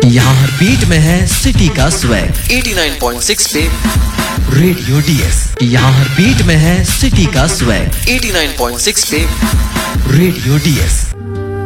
यहाँ हर बीट में है सिटी का स्वैग 89.6 पे रेडियो डीएस। यहाँ हर बीट में है सिटी का स्वैग 89.6 पे रेडियो डीएस।